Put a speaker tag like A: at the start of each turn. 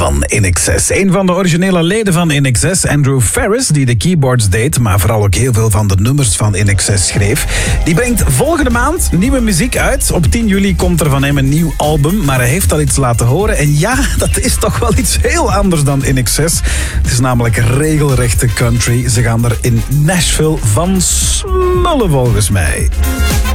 A: van INXS. Een van de originele leden van INXS, Andrew Ferris, die de keyboards deed, maar vooral ook heel veel van de nummers van INXS schreef. Die brengt volgende maand nieuwe muziek uit. Op 10 juli komt er van hem een nieuw album, maar hij heeft al iets laten horen. En ja, dat is toch wel iets heel anders dan INXS. Het is namelijk regelrechte country. Ze gaan er in Nashville van smullen volgens mij.